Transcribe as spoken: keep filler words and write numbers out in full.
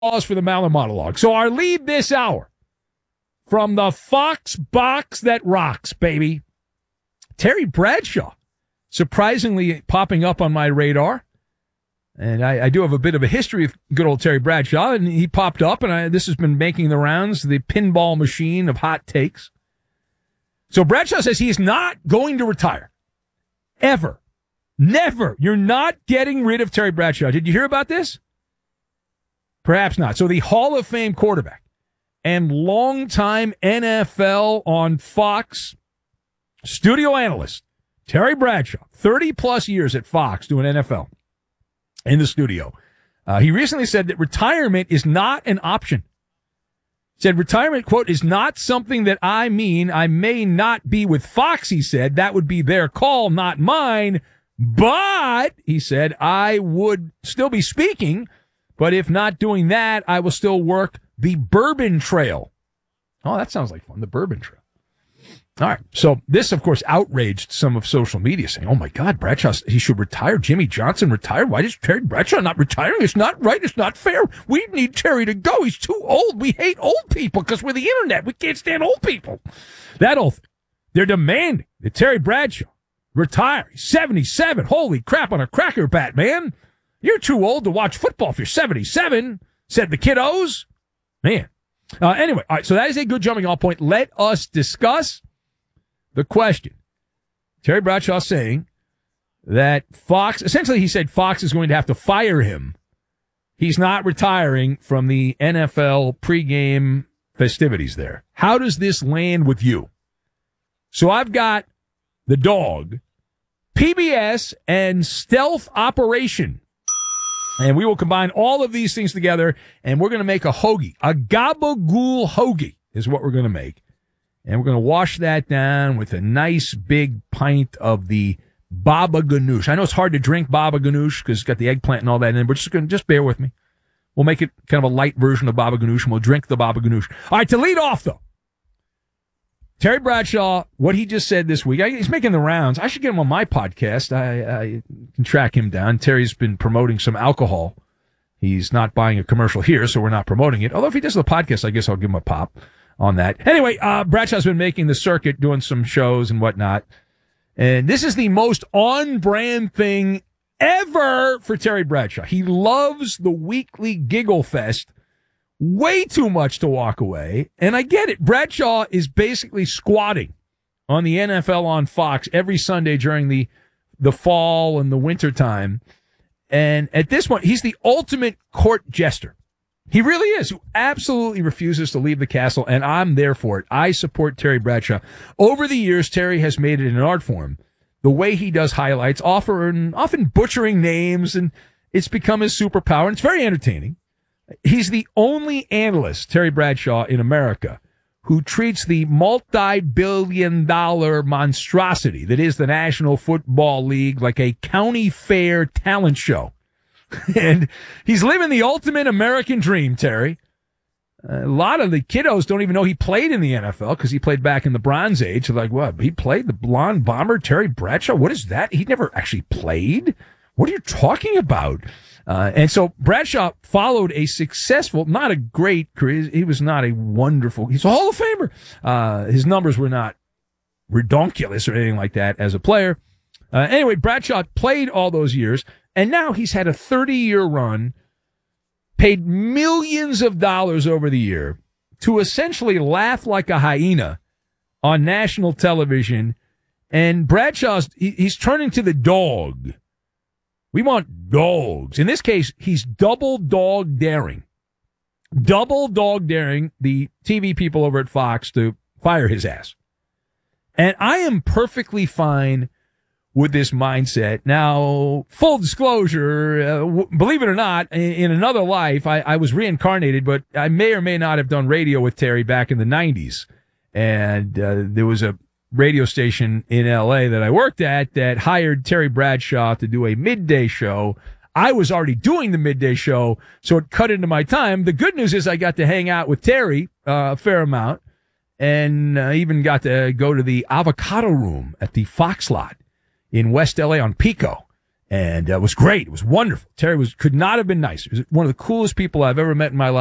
Pause for the Maller monologue. So our lead this hour from the Fox box that rocks, baby. Terry Bradshaw, surprisingly popping up on my radar. And I, I do have a bit of a history of good old Terry Bradshaw, and he popped up, and I, this has been making the rounds, the pinball machine of hot takes. So Bradshaw says he's not going to retire. Ever. Never. You're not getting rid of Terry Bradshaw. Did you hear about this? Perhaps not. So the Hall of Fame quarterback and longtime N F L on Fox studio analyst, Terry Bradshaw, thirty-plus years at Fox doing N F L in the studio. Uh, he recently said that retirement is not an option. He said retirement, quote, is not something that I mean. I may not be with Fox, he said. That would be their call, not mine. But, he said, I would still be speaking. But if not doing that, I will still work the Bourbon Trail. Oh, that sounds like fun, the Bourbon Trail. All right. So this, of course, outraged some of social media saying, oh, my God, Bradshaw, he should retire. Jimmy Johnson retired. Why is Terry Bradshaw not retiring? It's not right. It's not fair. We need Terry to go. He's too old. We hate old people because we're the internet. We can't stand old people. That old thing. They're demanding that Terry Bradshaw retire. He's seventy-seven. Holy crap on a cracker bat, man. You're too old to watch football if you're seventy-seven, said the kiddos. Man. Uh, anyway, all right, so that is a good jumping off point. Let us discuss the question. Terry Bradshaw saying that Fox, essentially he said Fox is going to have to fire him. He's not retiring from the N F L pregame festivities there. How does this land with you? So I've got the dog, P B S, and Stealth Operation. And we will combine all of these things together, and we're going to make a hoagie. A gabagool hoagie is what we're going to make. And we're going to wash that down with a nice big pint of the baba ganoush. I know it's hard to drink baba ganoush because it's got the eggplant and all that in it, but just, just bear with me. We'll make it kind of a light version of baba ganoush, and we'll drink the baba ganoush. All right, to lead off, though, Terry Bradshaw, what he just said this week, I, he's making the rounds. I should get him on my podcast. I, I can track him down. Terry's been promoting some alcohol. He's not buying a commercial here, so we're not promoting it. Although if he does the podcast, I guess I'll give him a pop on that. Anyway, uh, Bradshaw's been making the circuit, doing some shows and whatnot. And this is the most on-brand thing ever for Terry Bradshaw. He loves the weekly giggle fest way too much to walk away. And I get it. Bradshaw is basically squatting on the N F L on Fox every Sunday during the, the fall and the winter time. And at this point, he's the ultimate court jester. He really is, who absolutely refuses to leave the castle, and I'm there for it. I support Terry Bradshaw. Over the years, Terry has made it an art form. The way he does highlights, often, often butchering names, and it's become his superpower, and it's very entertaining. He's the only analyst, Terry Bradshaw, in America who treats the multi-billion dollar monstrosity that is the National Football League like a county fair talent show. And he's living the ultimate American dream, Terry. A lot of the kiddos don't even know he played in the N F L because he played back in the Bronze Age. They're like, what? He played the blonde bomber, Terry Bradshaw? What is that? He never actually played? What are you talking about? Uh, and so Bradshaw followed a successful, not a great career. He was not a wonderful, he's a Hall of Famer. Uh, his numbers were not redonkulous or anything like that as a player. Uh, anyway, Bradshaw played all those years, and now he's had a thirty-year run, paid millions of dollars over the year to essentially laugh like a hyena on national television. And Bradshaw's, he, he's turning to the dog. We want dogs. In this case, he's double dog daring. Double dog daring the T V people over at Fox to fire his ass. And I am perfectly fine with this mindset. Now, full disclosure, uh, w- believe it or not, in, in another life, I, I was reincarnated, but I may or may not have done radio with Terry back in the nineties. And uh, there was a radio station in L A that I worked at that hired Terry Bradshaw to do a midday show. I was already doing the midday show, so it cut into my time. The good news is I got to hang out with Terry uh, a fair amount, and uh, even got to go to the avocado room at the Fox lot in West L A on Pico And uh, it was great. It was wonderful. Terry was could not have been nicer. He was one of the coolest people I've ever met in my life.